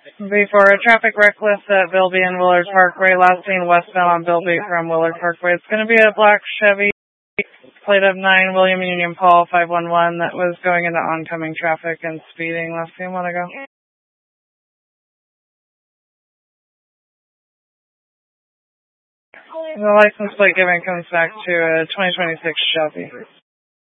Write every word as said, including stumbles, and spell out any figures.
Before a traffic reckless at Bilby and Willard Parkway, last seen westbound on Bilby from Willard Parkway. It's going to be a black Chevy, plate of nine, William Union Paul five one one, that was going into oncoming traffic and speeding. Last seen one ago. The license plate given comes back to a twenty twenty-six Chevy.